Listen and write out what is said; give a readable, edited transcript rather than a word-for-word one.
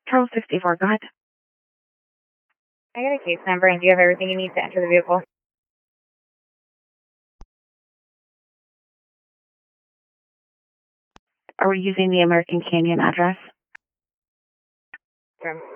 Charles 64, go ahead. I got a case number, and do you have everything you need to enter the vehicle? Are we using the American Canyon address? Sure.